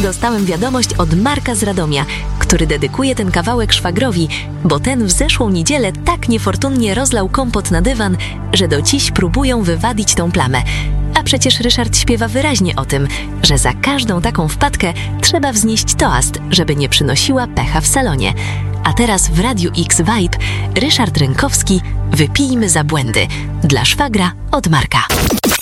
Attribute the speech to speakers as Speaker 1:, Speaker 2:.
Speaker 1: dostałem wiadomość od Marka z Radomia, który dedykuje ten kawałek szwagrowi, bo ten w zeszłą niedzielę tak niefortunnie rozlał kompot na dywan, że do dziś próbują wywadić tą plamę. A przecież Ryszard śpiewa wyraźnie o tym, że za każdą taką wpadkę trzeba wznieść toast, żeby nie przynosiła pecha w salonie. A teraz w Radiu X Vibe Ryszard Rynkowski, Wypijmy za błędy. Dla szwagra od Marka.